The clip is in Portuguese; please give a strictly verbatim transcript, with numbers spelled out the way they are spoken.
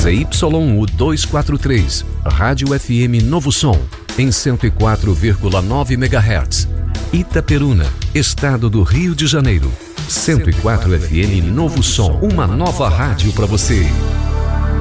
Z Y U duzentos e quarenta e três, Rádio F M Novo Som, em cento e quatro vírgula nove megahertz. Itaperuna, Estado do Rio de Janeiro. cento e quatro F M Novo Som, uma nova rádio para você.